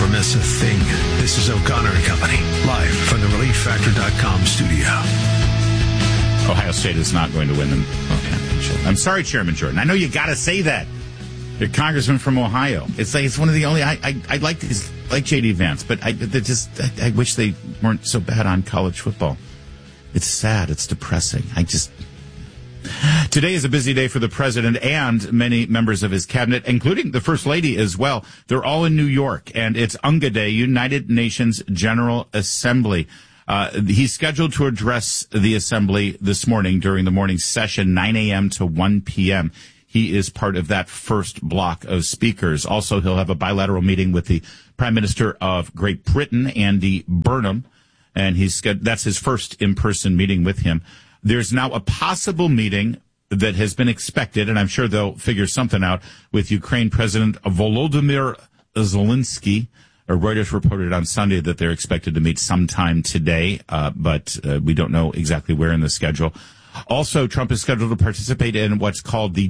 never miss a thing. This is O'Connor and Company, live from the ReliefFactor.com studio. Ohio State is not going to win the championship. I'm sorry, Chairman Jordan. I know you got to say that. You're a congressman from Ohio. It's like it's one of the only. I like these, like J.D. Vance, but I wish they weren't so bad on college football. It's sad. It's depressing. Today is a busy day for the president and many members of his cabinet, including the First Lady as well. They're all in New York, and it's UNGA Day, United Nations General Assembly. He's scheduled to address the assembly this morning during the morning session, 9 a.m. to 1 p.m. He is part of that first block of speakers. Also, he'll have a bilateral meeting with the Prime Minister of Great Britain, Andy Burnham, and that's his first in-person meeting with him. There's now a possible meeting that has been expected, and I'm sure they'll figure something out, with Ukraine President Volodymyr Zelensky. Reuters reported on Sunday that they're expected to meet sometime today, but we don't know exactly where in the schedule. Also, Trump is scheduled to participate in what's called the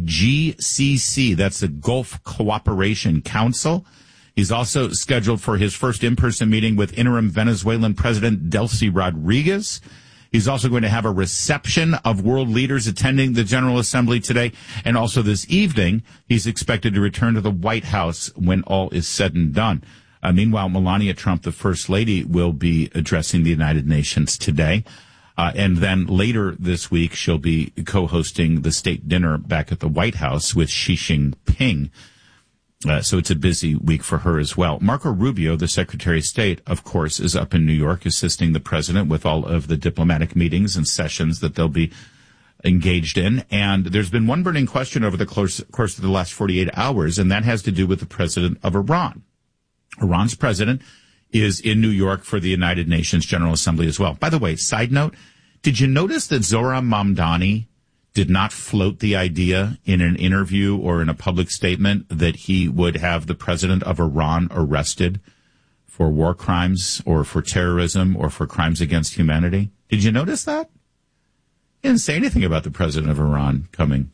GCC. That's the Gulf Cooperation Council. He's also scheduled for his first in-person meeting with interim Venezuelan President Delcy Rodriguez. He's also going to have a reception of world leaders attending the General Assembly today. And also this evening, he's expected to return to the White House when all is said and done. Meanwhile, Melania Trump, the First Lady, will be addressing the United Nations today. And then later this week, she'll be co-hosting the state dinner back at the White House with Xi Jinping. So it's a busy week for her as well. Marco Rubio, the Secretary of State, of course, is up in New York assisting the president with all of the diplomatic meetings and sessions that they'll be engaged in. And there's been one burning question over the course of the last 48 hours, and that has to do with the president of Iran. Iran's president is in New York for the United Nations General Assembly as well. By the way, side note, did you notice that Zohran Mamdani did not float the idea in an interview or in a public statement that he would have the president of Iran arrested for war crimes or for terrorism or for crimes against humanity? Did you notice that? He didn't say anything about the president of Iran coming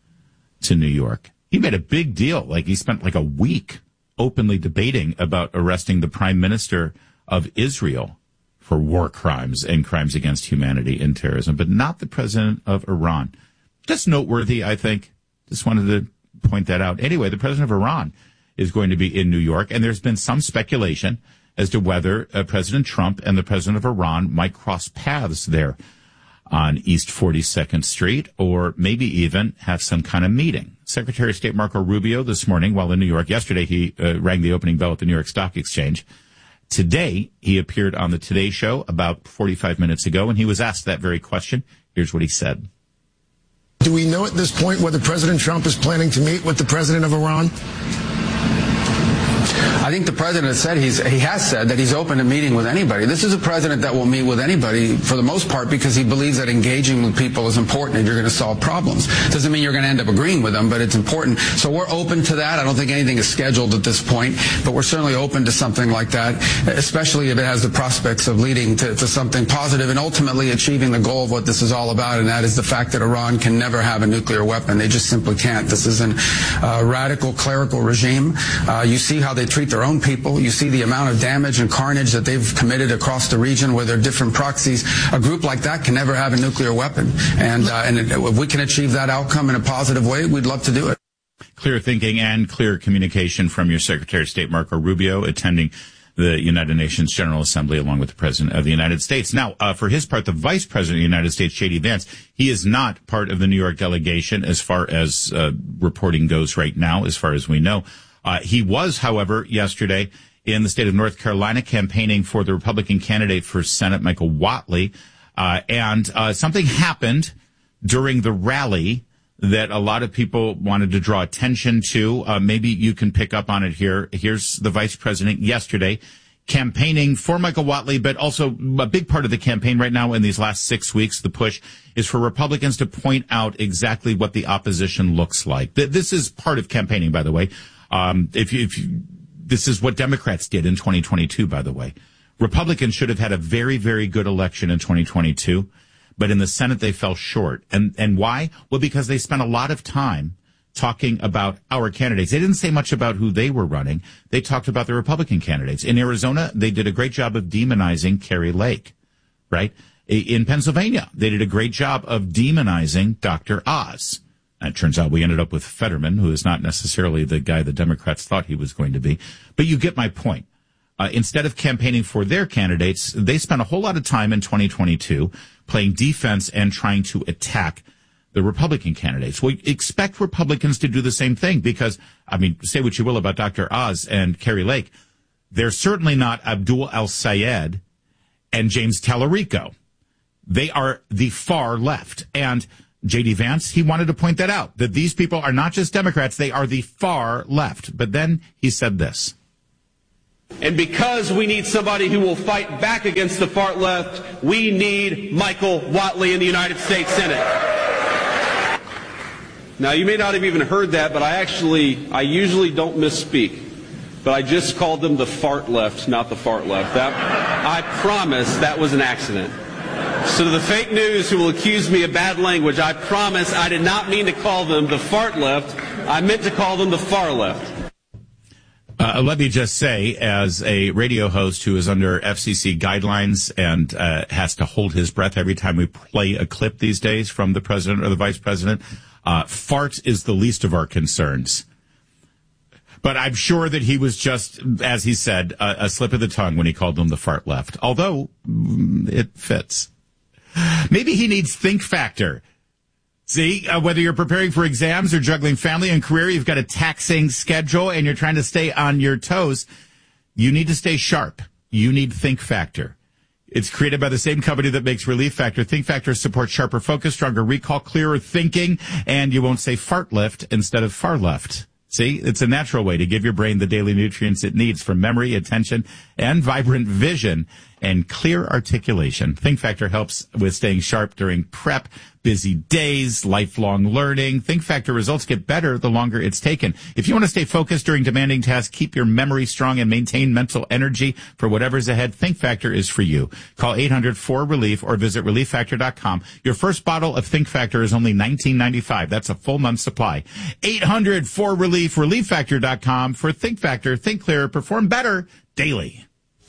to New York. He made a big deal. Like, he spent like a week openly debating about arresting the prime minister of Israel for war crimes and crimes against humanity and terrorism, but not the president of Iran. Just noteworthy, I think. Just wanted to point that out. Anyway, the president of Iran is going to be in New York, and there's been some speculation as to whether President Trump and the president of Iran might cross paths there on East 42nd Street, or maybe even have some kind of meeting. Secretary of State Marco Rubio this morning, while in New York, yesterday he rang the opening bell at the New York Stock Exchange. Today, he appeared on the Today Show about 45 minutes ago, and he was asked that very question. Here's what he said. Do we know at this point whether President Trump is planning to meet with the president of Iran? I think the president has said that he's open to meeting with anybody. This is a president that will meet with anybody for the most part because he believes that engaging with people is important if you're going to solve problems. Doesn't mean you're going to end up agreeing with them, but it's important. So we're open to that. I don't think anything is scheduled at this point, but we're certainly open to something like that, especially if it has the prospects of leading to something positive and ultimately achieving the goal of what this is all about, and that is the fact that Iran can never have a nuclear weapon. They just simply can't. This is a radical clerical regime. You see how they treat their own people. You see the amount of damage and carnage that they've committed across the region where they're different proxies. A group like that can never have a nuclear weapon. And if we can achieve that outcome in a positive way, we'd love to do it. Clear thinking and clear communication from your Secretary of State, Marco Rubio, attending the United Nations General Assembly along with the President of the United States. Now, for his part, the Vice President of the United States, J.D. Vance, he is not part of the New York delegation as far as reporting goes right now, as far as we know. He was, however, yesterday in the state of North Carolina campaigning for the Republican candidate for Senate, Michael Whatley. And something happened during the rally that a lot of people wanted to draw attention to. Maybe you can pick up on it here. Here's the vice president yesterday campaigning for Michael Whatley, but also a big part of the campaign right now in these last 6 weeks, the push is for Republicans to point out exactly what the opposition looks like. This is part of campaigning, by the way. This is what Democrats did in 2022, by the way. Republicans should have had a very, very good election in 2022, but in the Senate they fell short. And why? Well, because they spent a lot of time talking about our candidates. They didn't say much about who they were running. They talked about the Republican candidates. In Arizona, they did a great job of demonizing Kari Lake, right? In Pennsylvania, they did a great job of demonizing Dr. Oz. It turns out we ended up with Fetterman, who is not necessarily the guy the Democrats thought he was going to be. But you get my point. Instead of campaigning for their candidates, they spent a whole lot of time in 2022 playing defense and trying to attack the Republican candidates. We expect Republicans to do the same thing because, I mean, say what you will about Dr. Oz and Kari Lake. They're certainly not Abdul El-Sayed and James Tallarico. They are the far left. And J.D. Vance, he wanted to point that out, that these people are not just Democrats, they are the far left. But then he said this. And because we need somebody who will fight back against the far left, we need Michael Whatley in the United States Senate. Now, you may not have even heard that, but I usually don't misspeak. But I just called them the fart left, not the fart left. I promise that was an accident. So to the fake news who will accuse me of bad language, I promise I did not mean to call them the fart left. I meant to call them the far left. Let me just say, as a radio host who is under FCC guidelines and has to hold his breath every time we play a clip these days from the president or the vice president, fart is the least of our concerns. But I'm sure that he was just, as he said, a slip of the tongue when he called them the fart left, although it fits. Maybe he needs Think Factor. See, whether you're preparing for exams or juggling family and career, you've got a taxing schedule and you're trying to stay on your toes. You need to stay sharp. You need Think Factor. It's created by the same company that makes Relief Factor. Think Factor supports sharper focus, stronger recall, clearer thinking, and you won't say fart left instead of far left. See, it's a natural way to give your brain the daily nutrients it needs for memory, attention, and vibrant vision and clear articulation. Think Factor helps with staying sharp during prep, busy days, lifelong learning. Think Factor results get better the longer it's taken. If you want to stay focused during demanding tasks, keep your memory strong, and maintain mental energy for whatever's ahead, Think Factor is for you. Call 800-4RELIEF or visit ReliefFactor.com. Your first bottle of Think Factor is only $19.95. That's a full month's supply. 800-4RELIEF, ReliefFactor.com for Think Factor. Think clearer, perform better daily.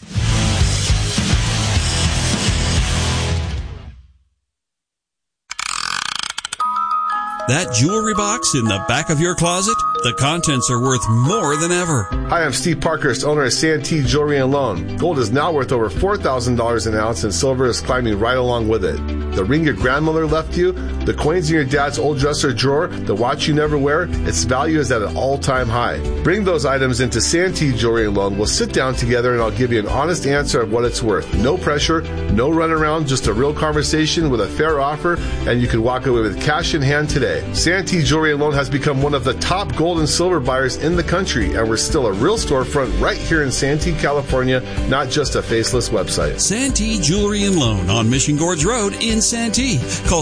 That jewelry box in the back of your closet? The contents are worth more than ever. Hi, I'm Steve Parkhurst, owner of Santee Jewelry and Loan. Gold is now worth over $4,000 an ounce, and silver is climbing right along with it. The ring your grandmother left you, the coins in your dad's old dresser drawer, the watch you never wear, its value is at an all-time high. Bring those items into Santee Jewelry and Loan. We'll sit down together and I'll give you an honest answer of what it's worth. No pressure, no runaround, just a real conversation with a fair offer, and you can walk away with cash in hand today. Santee Jewelry and Loan has become one of the top gold and silver buyers in the country, and we're still a real storefront right here in Santee, California, not just a faceless website. Santee Jewelry and Loan on Mission Gorge Road in Santee. Call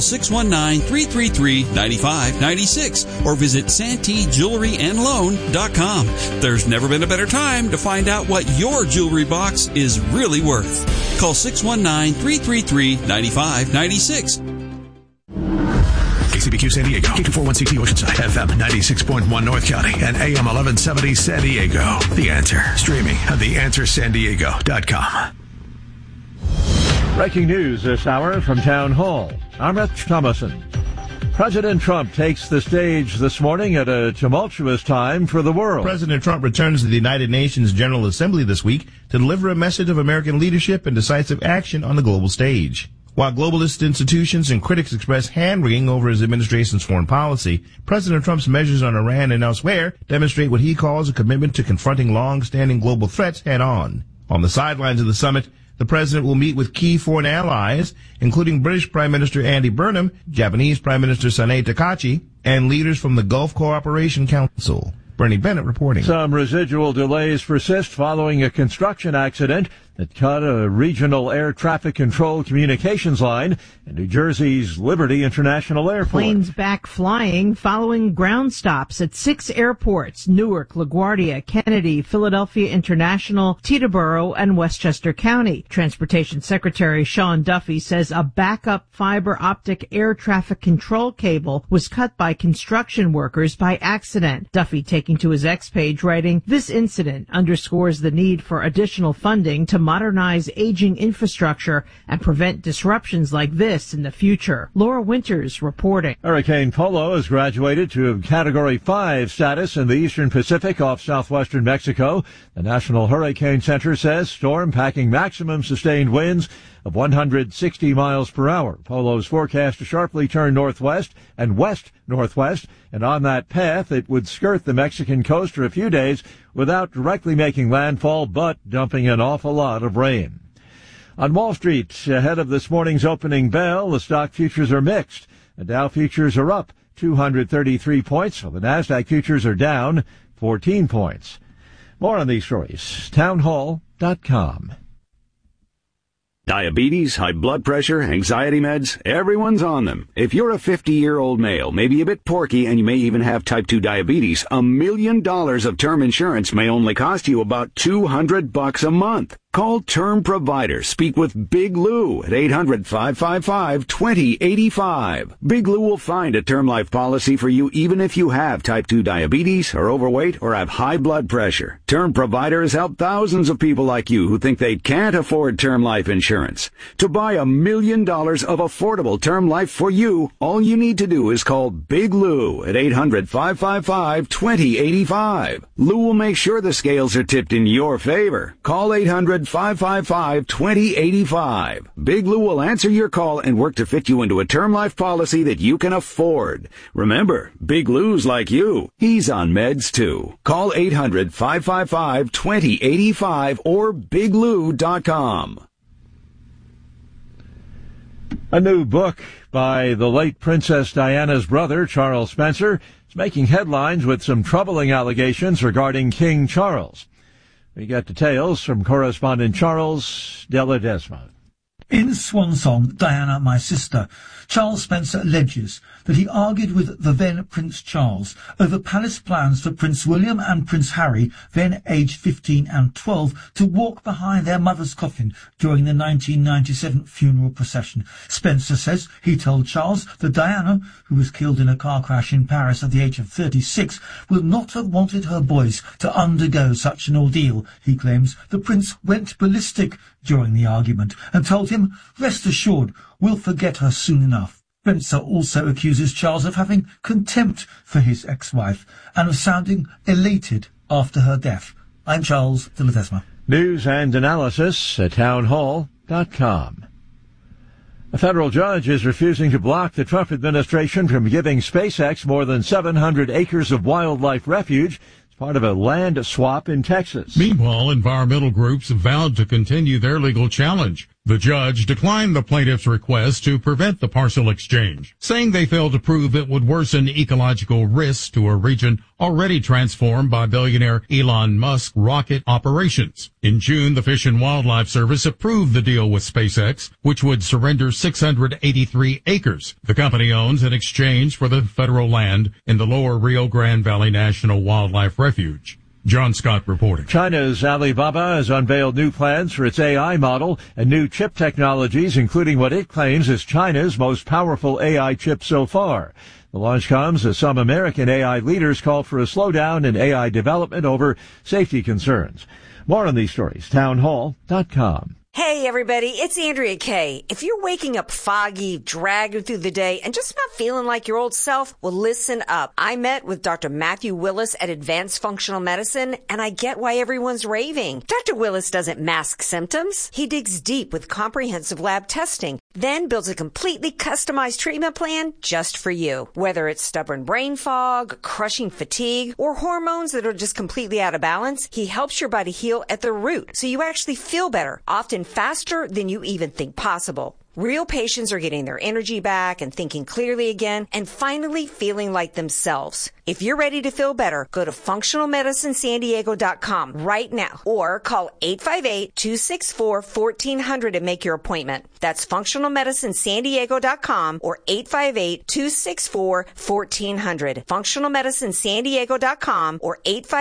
619-333-9596 or visit SanteeJewelryandLoan.com. There's never been a better time to find out what your jewelry box is really worth. Call 619-333-9596. KCBQ San Diego, K241CT Oceanside, FM 96.1 North County, and AM 1170 San Diego. The Answer. Streaming at theanswersandiego.com. Breaking news this hour from Town Hall. I'm Rich Thomason. President Trump takes the stage this morning at a tumultuous time for the world. President Trump returns to the United Nations General Assembly this week to deliver a message of American leadership and decisive action on the global stage. While globalist institutions and critics express hand-wringing over his administration's foreign policy, President Trump's measures on Iran and elsewhere demonstrate what he calls a commitment to confronting long-standing global threats head-on. On the sidelines of the summit, the president will meet with key foreign allies, including British Prime Minister Andy Burnham, Japanese Prime Minister Sanae Takachi, and leaders from the Gulf Cooperation Council. Bernie Bennett reporting. Some residual delays persist following a construction accident that cut a regional air traffic control communications line in New Jersey's Liberty International Airport. Planes back flying following ground stops at 6 airports: Newark, LaGuardia, Kennedy, Philadelphia International, Teterboro, and Westchester County. Transportation Secretary Sean Duffy says a backup fiber optic air traffic control cable was cut by construction workers by accident. Duffy taking to his X page writing, "This incident underscores the need for additional funding to modernize aging infrastructure and prevent disruptions like this in the future." Laura Winters reporting. Hurricane Polo has graduated to Category 5 status in the eastern Pacific off southwestern Mexico. The National Hurricane Center says storm packing maximum sustained winds of 160 miles per hour. Polo's forecast to sharply turn northwest and west-northwest, and on that path it would skirt the Mexican coast for a few days without directly making landfall, but dumping an awful lot of rain. On Wall Street, ahead of this morning's opening bell, the stock futures are mixed. The Dow futures are up 233 points, while the NASDAQ futures are down 14 points. More on these stories, townhall.com. Diabetes, high blood pressure, anxiety meds, everyone's on them. If you're a 50-year-old male, maybe a bit porky, and you may even have type 2 diabetes, $1 million of term insurance may only cost you about $200 a month. Call Term Provider. Speak with Big Lou at 800-555-2085. Big Lou will find a term life policy for you even if you have type 2 diabetes, are overweight, or have high blood pressure. Term Provider has helped thousands of people like you who think they can't afford term life insurance. To buy $1 million of affordable term life for you, all you need to do is call Big Lou at 800-555-2085. Lou will make sure the scales are tipped in your favor. Call 800-555-2085. Big Lou will answer your call and work to fit you into a term life policy that you can afford. Remember, Big Lou's like you. He's on meds too. Call 800-555-2085 or biglou.com. A new book by the late Princess Diana's brother, Charles Spencer, is making headlines with some troubling allegations regarding King Charles. We get details from correspondent Charles de Ledesma. In Swan Song, Diana, My Sister, Charles Spencer alleges that he argued with the then Prince Charles over palace plans for Prince William and Prince Harry, then aged 15 and 12, to walk behind their mother's coffin during the 1997 funeral procession. Spencer says he told Charles that Diana, who was killed in a car crash in Paris at the age of 36, would not have wanted her boys to undergo such an ordeal. He claims the prince went ballistic during the argument and told him, "Rest assured, we'll forget her soon enough." Spencer also accuses Charles of having contempt for his ex-wife and of sounding elated after her death. I'm Charles de Ledesma. News and analysis at townhall.com. A federal judge is refusing to block the Trump administration from giving SpaceX more than 700 acres of wildlife refuge as part of a land swap in Texas. Meanwhile, environmental groups have vowed to continue their legal challenge. The judge declined the plaintiff's request to prevent the partial exchange, saying they failed to prove it would worsen ecological risks to a region already transformed by billionaire Elon Musk rocket operations. In June, the Fish and Wildlife Service approved the deal with SpaceX, which would surrender 683 acres the company owns in exchange for the federal land in the lower Rio Grande Valley National Wildlife Refuge. John Scott reporting. China's Alibaba has unveiled new plans for its AI model and new chip technologies, including what it claims is China's most powerful AI chip so far. The launch comes as some American AI leaders call for a slowdown in AI development over safety concerns. More on these stories, townhall.com. Hey everybody, it's Andrea Kay. If you're waking up foggy, dragging through the day, and just not feeling like your old self, well listen up. I met with Dr. Matthew Willis at Advanced Functional Medicine, and I get why everyone's raving. Dr. Willis doesn't mask symptoms. He digs deep with comprehensive lab testing, then builds a completely customized treatment plan just for you. Whether it's stubborn brain fog, crushing fatigue, or hormones that are just completely out of balance, he helps your body heal at the root so you actually feel better, often faster than you even think possible. Real patients are getting their energy back and thinking clearly again and finally feeling like themselves. If you're ready to feel better, go to functionalmedicinesandiego.com right now or call 858-264-1400 to make your appointment. That's functionalmedicinesandiego.com or 858-264-1400. Functionalmedicinesandiego.com or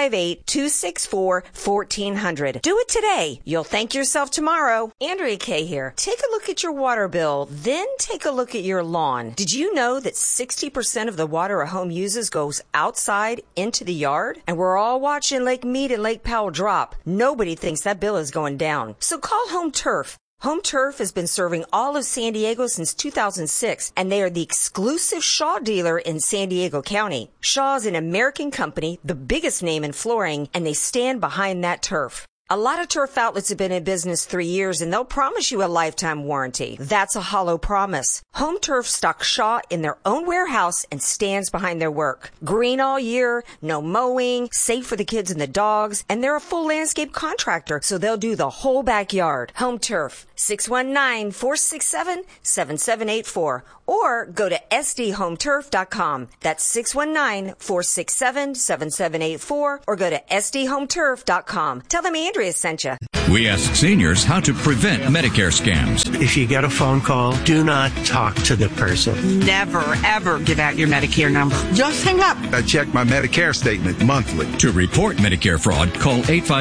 858-264-1400. Do it today. You'll thank yourself tomorrow. Andrea Kaye here. Take a look at your water bill, then take a look at your lawn. Did you know that 60% of the water a home uses goes outside into the yard? And we're all watching Lake Mead and Lake Powell drop. Nobody thinks that bill is going down. So call Home Turf. Home Turf has been serving all of San Diego since 2006, and they are the exclusive Shaw dealer in San Diego County. Shaw is an American company, the biggest name in flooring, and they stand behind that turf. A lot of turf outlets have been in business 3 years, and they'll promise you a lifetime warranty. That's a hollow promise. Home Turf stocks Shaw in their own warehouse and stands behind their work. Green all year, no mowing, safe for the kids and the dogs, and they're a full landscape contractor, so they'll do the whole backyard. Home Turf, 619-467-7784, or go to sdhometurf.com. That's 619-467-7784, or go to sdhometurf.com. Tell them Andrea sent you. We ask seniors how to prevent Medicare scams. If you get a phone call, do not talk to the person. Never, ever give out your Medicare number. Just hang up. I check my Medicare statement monthly. To report Medicare fraud, call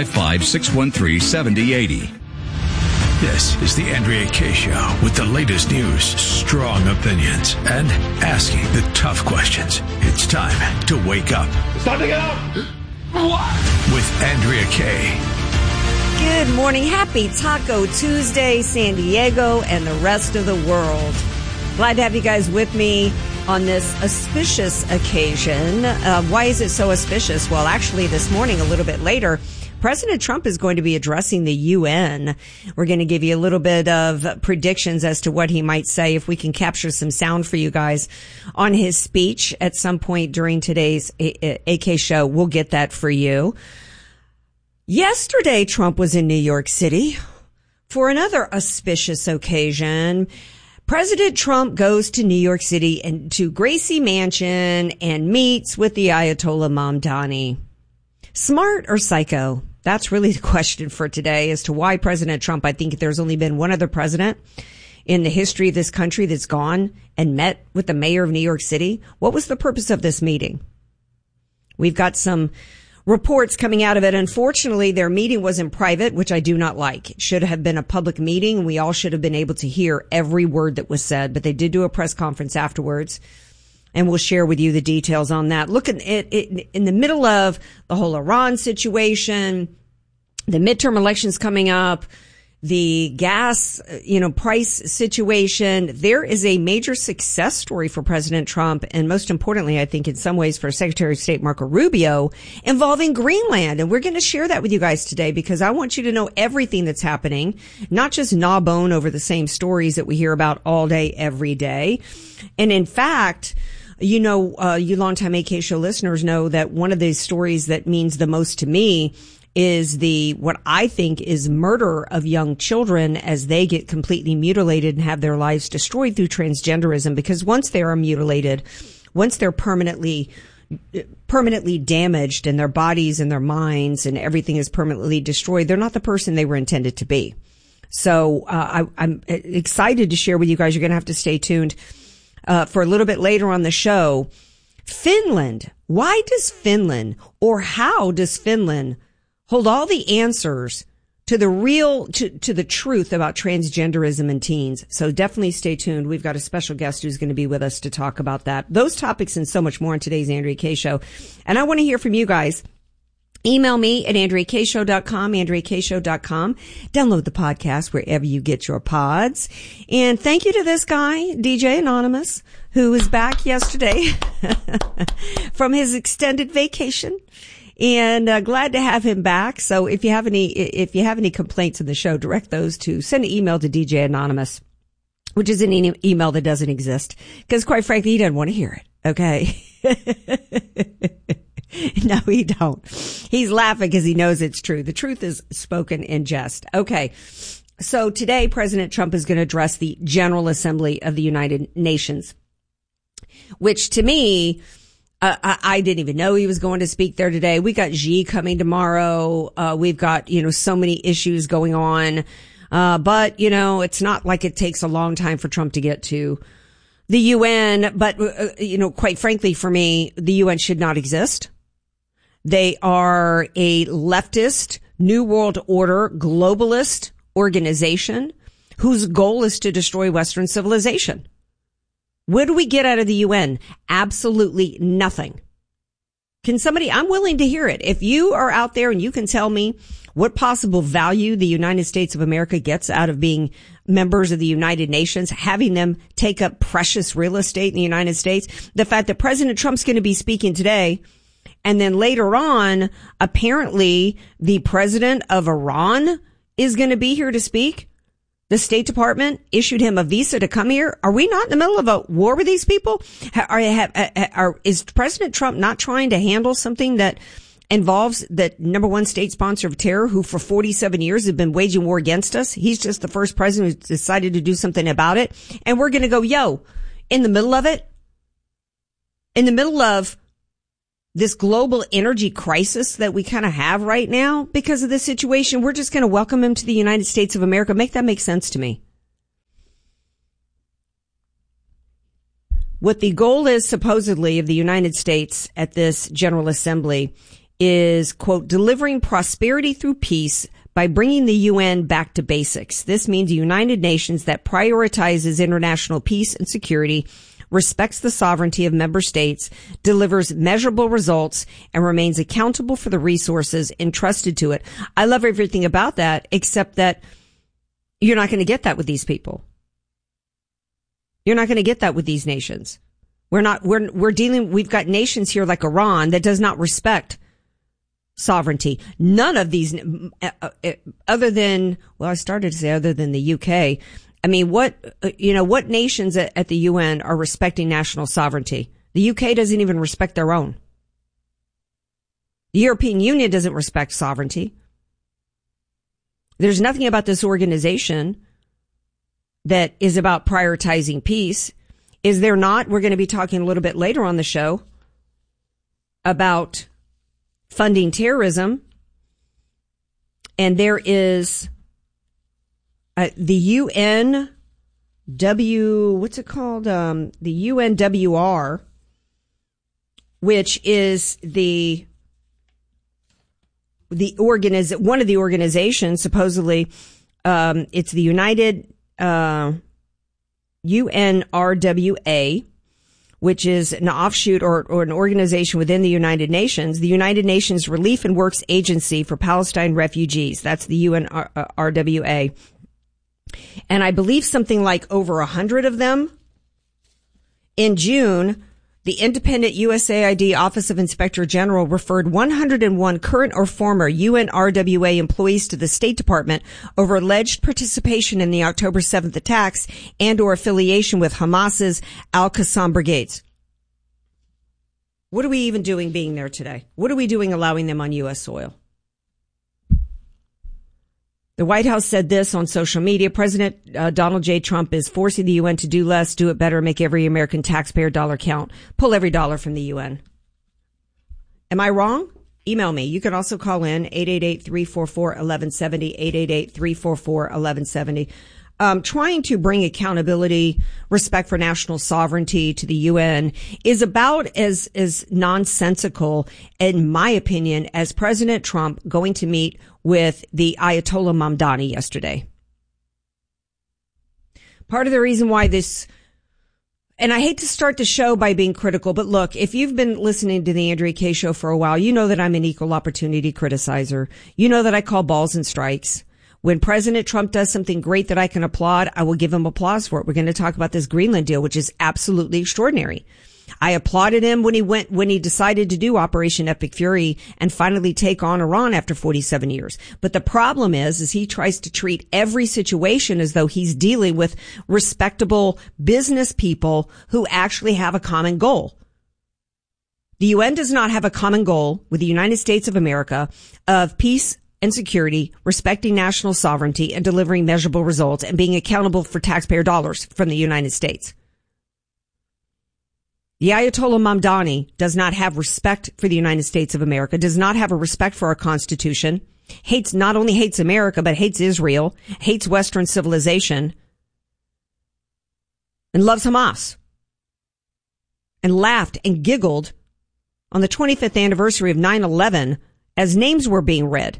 855-613-7080. This is the Andrea Kaye Show with the latest news, strong opinions, and asking the tough questions. It's time to wake up. It's time to get up. What? With Andrea Kaye. Good morning. Happy Taco Tuesday, San Diego and the rest of the world. Glad to have you guys with me on this auspicious occasion. Why is it so auspicious? Well, actually, this morning, a little bit later, President Trump is going to be addressing the UN. We're going to give you a little bit of predictions as to what he might say. If we can capture some sound for you guys on his speech at some point during today's AK show, we'll get that for you. Yesterday, Trump was in New York City for another auspicious occasion. President Trump goes to New York City and to Gracie Mansion and meets with the Ayatollah Mamdani. Smart or psycho? That's really the question for today as to why President Trump, I think there's only been one other president in the history of this country that's gone and met with the mayor of New York City. What was the purpose of this meeting? We've got some reports coming out of it. Unfortunately, their meeting was in private, which I do not like. It should have been a public meeting. We all should have been able to hear every word that was said, but they did do a press conference afterwards. And we'll share with you the details on that. Look at it in the middle of the whole Iran situation, the midterm elections coming up, the gas, price situation. There is a major success story for President Trump. And most importantly, I think in some ways for Secretary of State Marco Rubio involving Greenland. And we're going to share that with you guys today because I want you to know everything that's happening, not just gnaw bone over the same stories that we hear about all day, every day. And in fact, you longtime AK show listeners know that one of the stories that means the most to me is what I think is murder of young children as they get completely mutilated and have their lives destroyed through transgenderism. Because once they are mutilated, once they're permanently damaged and their bodies and their minds and everything is permanently destroyed, they're not the person they were intended to be. So I'm excited to share with you guys. You're going to have to stay tuned for a little bit later on the show. Finland. Why does Finland, or how does Finland hold all the answers to the truth about transgenderism and teens? So definitely stay tuned. We've got a special guest who's going to be with us to talk about that. Those topics and so much more in today's Andrea Kaye Show. And I want to hear from you guys. Email me at AndreaKayeShow.com, AndreaKayeShow.com. Download the podcast wherever you get your pods. And thank you to this guy, DJ Anonymous, who was back yesterday from his extended vacation. And glad to have him back. So if you have any complaints in the show, direct those to send an email to DJ Anonymous, which is an email that doesn't exist because quite frankly, he doesn't want to hear it. Okay. No, he don't. He's laughing because he knows it's true. The truth is spoken in jest. Okay. So today, President Trump is going to address the General Assembly of the United Nations, which to me, I didn't even know he was going to speak there today. We got Xi coming tomorrow. We've got, so many issues going on. But, it's not like it takes a long time for Trump to get to the UN. But, quite frankly, for me, the UN should not exist. They are a leftist, New World Order, globalist organization whose goal is to destroy Western civilization. What do we get out of the UN? Absolutely nothing. I'm willing to hear it. If you are out there and you can tell me what possible value the United States of America gets out of being members of the United Nations, having them take up precious real estate in the United States, the fact that President Trump's going to be speaking today, and then later on, apparently the president of Iran is going to be here to speak. The State Department issued him a visa to come here. Are we not in the middle of a war with these people? Is President Trump not trying to handle something that involves the number one state sponsor of terror, who for 47 years have been waging war against us? He's just the first president who decided to do something about it. And we're going to go, in the middle of it, in the middle of this global energy crisis that we kind of have right now because of this situation, we're just going to welcome him to the United States of America. Make that make sense to me. What the goal is supposedly of the United States at this General Assembly is, quote, delivering prosperity through peace by bringing the UN back to basics. This means a United Nations that prioritizes international peace and security, respects the sovereignty of member states, delivers measurable results, and remains accountable for the resources entrusted to it. I love everything about that, except that you're not going to get that with these people. You're not going to get that with these nations. We've got nations here like Iran that does not respect sovereignty. None of these, other than the UK. I mean, what nations at the UN are respecting national sovereignty? The UK doesn't even respect their own. The European Union doesn't respect sovereignty. There's nothing about this organization that is about prioritizing peace. Is there not? We're going to be talking a little bit later on the show about funding terrorism. And there is the the UNWR, which is one of the organizations, supposedly, it's the United, UNRWA, which is an offshoot or an organization within the United Nations, the United Nations Relief and Works Agency for Palestine Refugees. That's the UNRWA. And I believe something like over 100 of them. In June, the independent USAID Office of Inspector General referred 101 current or former UNRWA employees to the State Department over alleged participation in the October 7th attacks and or affiliation with Hamas's Al-Qassam brigades. What are we even doing being there today? What are we doing allowing them on U.S. soil? The White House said this on social media. President Donald J. Trump is forcing the UN to do less, do it better, make every American taxpayer dollar count. Pull every dollar from the UN. Am I wrong? Email me. You can also call in 888-344-1170, 888-344-1170. Trying to bring accountability, respect for national sovereignty to the UN is about as nonsensical, in my opinion, as President Trump going to meet with the Ayatollah Mamdani yesterday. Part of the reason why this, and I hate to start the show by being critical, but look, if you've been listening to the Andrea Kaye Show for a while, you know that I'm an equal opportunity criticizer. You know that I call balls and strikes. When President Trump does something great that I can applaud, I will give him applause for it. We're going to talk about this Greenland deal, which is absolutely extraordinary. I applauded him when he decided to do Operation Epic Fury and finally take on Iran after 47 years. But the problem is he tries to treat every situation as though he's dealing with respectable business people who actually have a common goal. The UN does not have a common goal with the United States of America of peace and security, respecting national sovereignty, and delivering measurable results, and being accountable for taxpayer dollars from the United States. The Ayatollah Mamdani does not have respect for the United States of America, does not have a respect for our Constitution, not only hates America, but hates Israel, hates Western civilization, and loves Hamas, and laughed and giggled on the 25th anniversary of 9/11 as names were being read.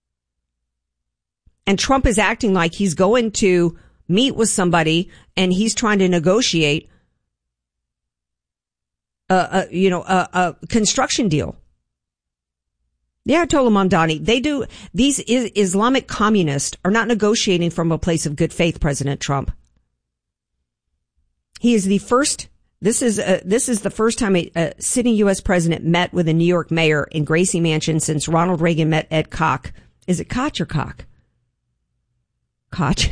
And Trump is acting like he's going to meet with somebody and he's trying to negotiate a construction deal. The Ayatollah Mamdani, these Islamic communists are not negotiating from a place of good faith, President Trump. He is the first, this is the first time a sitting U.S. president met with a New York mayor in Gracie Mansion since Ronald Reagan met Ed Koch. Is it Koch or Koch? Koch?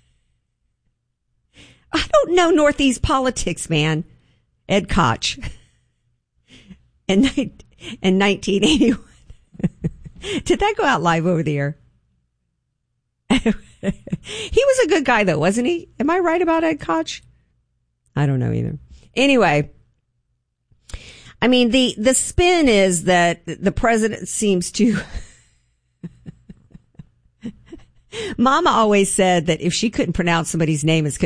I don't know Northeast politics, man. Ed Koch. In 1981. Did that go out live over the air? He was a good guy, though, wasn't he? Am I right about Ed Koch? I don't know either. Anyway, I mean, the spin is that the president seems to... Mama always said that if she couldn't pronounce somebody's name, it's